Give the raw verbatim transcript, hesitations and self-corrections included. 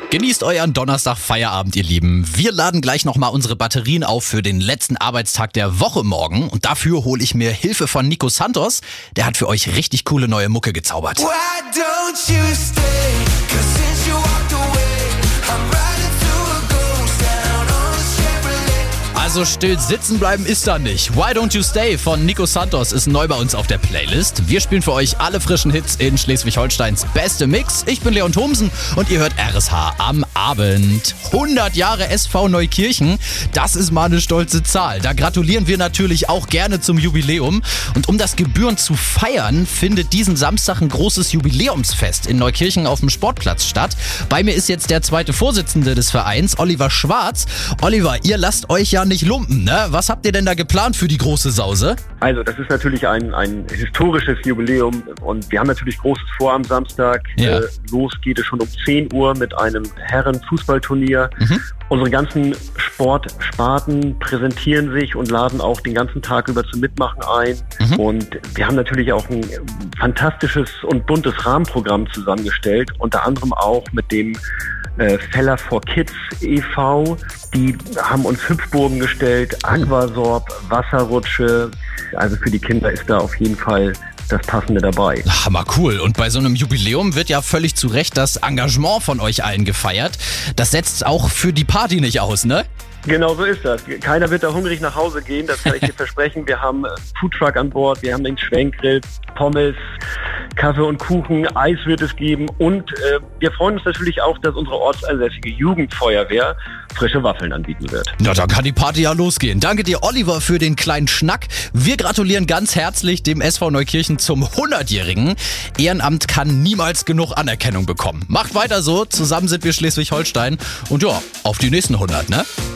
Genießt euren Donnerstag-Feierabend, ihr Lieben. Wir laden gleich nochmal unsere Batterien auf für den letzten Arbeitstag der Woche morgen. Und dafür hole ich mir Hilfe von Nico Santos. Der hat für euch richtig coole neue Mucke gezaubert. Why don't you stay? 'Cause since you walked away, I'm riding through a ghost town on a Chevrolet. Also still sitzen bleiben ist da nicht. Why Don't You Stay von Nico Santos ist neu bei uns auf der Playlist. Wir spielen für euch alle frischen Hits in Schleswig-Holsteins beste Mix. Ich bin Leon Thomsen und ihr hört R S H am Abend. hundert Jahre S V Neukirchen, das ist mal eine stolze Zahl. Da gratulieren wir natürlich auch gerne zum Jubiläum. Und um das gebührend zu feiern, findet diesen Samstag ein großes Jubiläumsfest in Neukirchen auf dem Sportplatz statt. Bei mir ist jetzt der zweite Vorsitzende des Vereins, Oliver Schwarz. Oliver, ihr lasst euch ja nicht lumpen, ne? Was habt ihr denn da geplant für die große Sause? Also das ist natürlich ein, ein historisches Jubiläum und wir haben natürlich Großes vor am Samstag. Ja. Äh, los geht es schon um zehn Uhr mit einem Herren-Fußballturnier. Mhm. Unsere ganzen Sportsparten präsentieren sich und laden auch den ganzen Tag über zum Mitmachen ein. Mhm. Und wir haben natürlich auch ein fantastisches und buntes Rahmenprogramm zusammengestellt, unter anderem auch mit dem äh, Feller for Kids e V. Die haben uns Hüpfburgen gestellt, Aquasorb, Wasserrutsche. Also für die Kinder ist da auf jeden Fall das Passende dabei. Hammer cool. Und bei so einem Jubiläum wird ja völlig zu Recht das Engagement von euch allen gefeiert. Das setzt auch für die Party nicht aus, ne? Genau so ist das. Keiner wird da hungrig nach Hause gehen, das kann ich dir versprechen. Wir haben Foodtruck an Bord, wir haben den Schwenkgrill, Pommes, Kaffee und Kuchen, Eis wird es geben und äh, wir freuen uns natürlich auch, dass unsere ortsansässige Jugendfeuerwehr frische Waffeln anbieten wird. Ja, dann kann die Party ja losgehen. Danke dir, Oliver, für den kleinen Schnack. Wir gratulieren ganz herzlich dem S V Neukirchen zum hundertjährigen. Ehrenamt kann niemals genug Anerkennung bekommen. Macht weiter so, zusammen sind wir Schleswig-Holstein und ja, auf die nächsten hundert, ne?